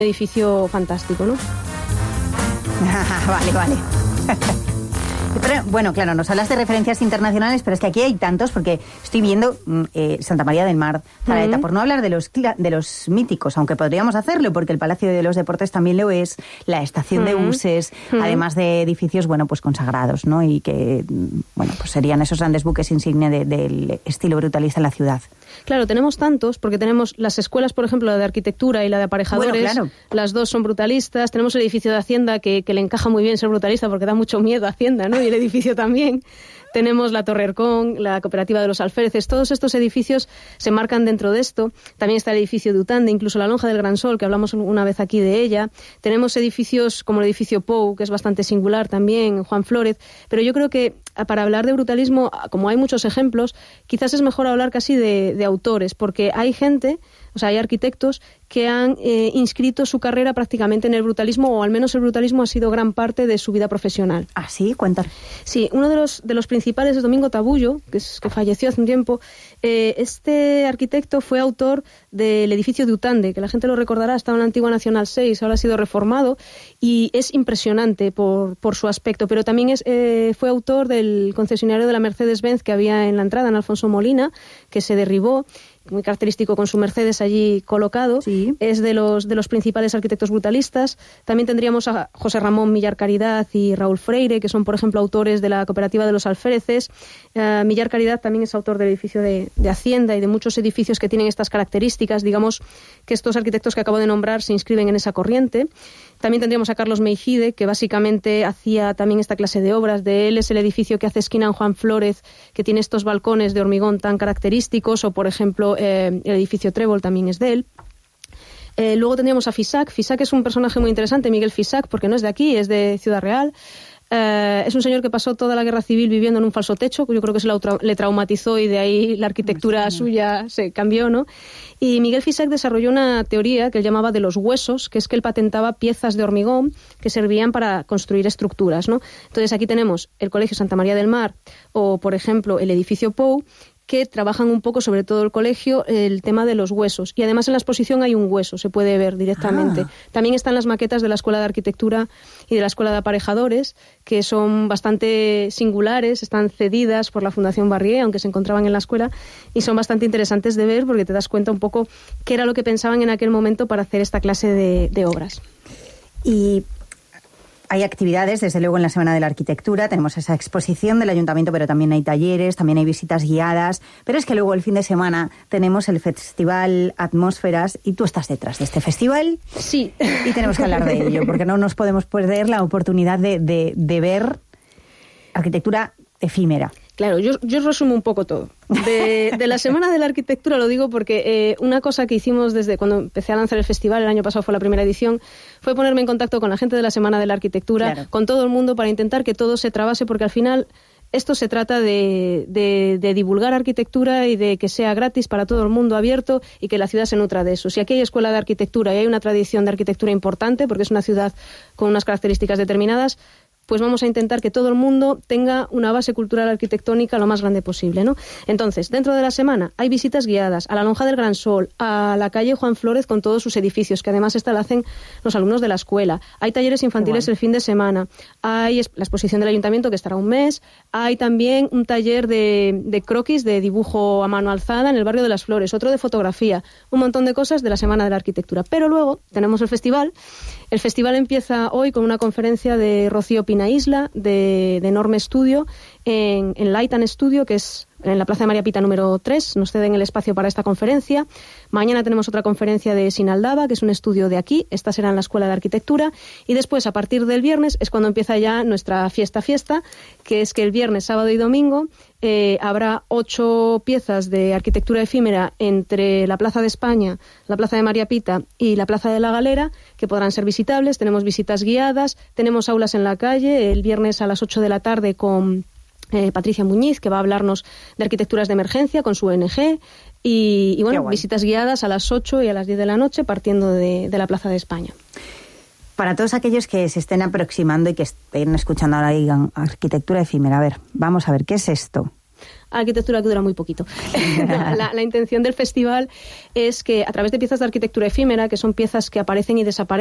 edificio fantástico, ¿no? Vale. Pero, bueno, claro, nos hablas de referencias internacionales, pero es que aquí hay tantos, porque estoy viendo Santa María del Mar, Zaraeta, por no hablar de los míticos, aunque podríamos hacerlo, porque el Palacio de los Deportes también lo es, la estación de buses, además de edificios, bueno, pues consagrados, ¿no? Y que, bueno, pues serían esos grandes buques insignia del estilo brutalista en la ciudad. Claro, tenemos tantos, porque tenemos las escuelas, por ejemplo, la de arquitectura y la de aparejadores, bueno, claro. Las dos son brutalistas, tenemos el edificio de Hacienda, que le encaja muy bien ser brutalista, porque da mucho miedo a Hacienda, ¿no? Y el edificio también. Tenemos la Torre Ercón, la Cooperativa de los Alféreces, todos estos edificios se marcan dentro de esto. También está el edificio de Utande, incluso la Lonja del Gran Sol, que hablamos una vez aquí de ella. Tenemos edificios como el edificio Pou, que es bastante singular también, Juan Flórez. Pero yo creo que para hablar de brutalismo, como hay muchos ejemplos, quizás es mejor hablar casi de autores, porque hay gente, o sea, hay arquitectos que han inscrito su carrera prácticamente en el brutalismo, o al menos el brutalismo ha sido gran parte de su vida profesional. ¿Ah, sí? Cuéntame. Sí, uno de los principales es Domingo Tabullo, que falleció hace un tiempo. Este arquitecto fue autor del edificio de Utande, que la gente lo recordará, estaba en la antigua Nacional 6, ahora ha sido reformado, y es impresionante por su aspecto, pero también fue autor del concesionario de la Mercedes-Benz que había en la entrada, en Alfonso Molina, que se derribó, muy característico con su Mercedes allí colocado. Sí. Es de los principales arquitectos brutalistas. También tendríamos a José Ramón Millar Caridad y Raúl Freire, que son, por ejemplo, autores de la Cooperativa de los Alféreces. Millar Caridad también es autor del edificio de Hacienda y de muchos edificios que tienen estas características. Digamos que estos arquitectos que acabo de nombrar se inscriben en esa corriente. También tendríamos a Carlos Meijide, que básicamente hacía también esta clase de obras. De él es el edificio que hace esquina en Juan Flórez, que tiene estos balcones de hormigón tan característicos, o, por ejemplo, el edificio Trébol también es de él. Luego tendríamos a Fisac. Fisac es un personaje muy interesante, Miguel Fisac, porque no es de aquí, es de Ciudad Real. Es un señor que pasó toda la guerra civil viviendo en un falso techo, que yo creo que le traumatizó y de ahí la arquitectura suya se cambió, ¿no? Y Miguel Fisac desarrolló una teoría que él llamaba de los huesos, que es que él patentaba piezas de hormigón que servían para construir estructuras, ¿no? Entonces aquí tenemos el Colegio Santa María del Mar o, por ejemplo, el edificio Pou, que trabajan un poco, sobre todo el colegio, el tema de los huesos. Y además en la exposición hay un hueso, se puede ver directamente. También están las maquetas de la Escuela de Arquitectura y de la Escuela de Aparejadores, que son bastante singulares, están cedidas por la Fundación Barrié, aunque se encontraban en la escuela, y son bastante interesantes de ver porque te das cuenta un poco qué era lo que pensaban en aquel momento para hacer esta clase de obras. Y hay actividades, desde luego, en la Semana de la Arquitectura. Tenemos esa exposición del Ayuntamiento, pero también hay talleres, también hay visitas guiadas. Pero es que luego el fin de semana tenemos el Festival Atmósferas y tú estás detrás de este festival. Sí. Y tenemos que hablar de ello, porque no nos podemos perder la oportunidad de ver arquitectura efímera. Claro, yo resumo un poco todo. De la Semana de la Arquitectura lo digo porque una cosa que hicimos desde cuando empecé a lanzar el festival, el año pasado fue la primera edición, fue ponerme en contacto con la gente de la Semana de la Arquitectura, claro, con todo el mundo, para intentar que todo se trabase, porque al final esto se trata de divulgar arquitectura y de que sea gratis para todo el mundo, abierto, y que la ciudad se nutra de eso. Si aquí hay escuela de arquitectura y hay una tradición de arquitectura importante, porque es una ciudad con unas características determinadas, pues vamos a intentar que todo el mundo tenga una base cultural arquitectónica lo más grande posible, ¿no? Entonces, dentro de la semana hay visitas guiadas a la Lonja del Gran Sol, a la calle Juan Flórez con todos sus edificios, que además esta la hacen los alumnos de la escuela. Hay talleres infantiles el fin de semana. Hay la exposición del Ayuntamiento, que estará un mes. Hay también un taller de croquis, de dibujo a mano alzada en el barrio de Las Flores, otro de fotografía, un montón de cosas de la Semana de la Arquitectura. Pero luego tenemos el festival. El festival empieza hoy con una conferencia de Rocío Pina Isla, de Enorme Estudio, en Light and Studio, que es en la Plaza de María Pita número 3. Nos ceden el espacio para esta conferencia. Mañana tenemos otra conferencia de Sinaldaba, que es un estudio de aquí. Esta será en la Escuela de Arquitectura. Y después, a partir del viernes, es cuando empieza ya nuestra fiesta, que es que el viernes, sábado y domingo habrá 8 piezas de arquitectura efímera entre la Plaza de España, la Plaza de María Pita y la Plaza de la Galera, que podrán ser visitables. Tenemos visitas guiadas, tenemos aulas en la calle, el viernes a las 8 de la tarde con Patricia Muñiz, que va a hablarnos de arquitecturas de emergencia con su ONG, y bueno, visitas guiadas a las 8 y a las 10 de la noche partiendo de la Plaza de España. Para todos aquellos que se estén aproximando y que estén escuchando ahora y digan arquitectura efímera, a ver, vamos a ver, ¿qué es esto? arquitectura que dura muy poquito. La intención del festival es que a través de piezas de arquitectura efímera, que son piezas que aparecen y desaparecen,